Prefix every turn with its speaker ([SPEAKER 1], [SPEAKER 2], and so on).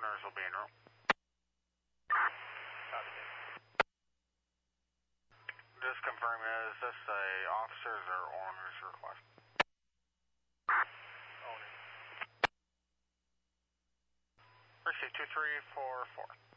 [SPEAKER 1] owners will be en route. Just confirm, is this a officers or owners request?
[SPEAKER 2] Owners.
[SPEAKER 1] Receive 2344.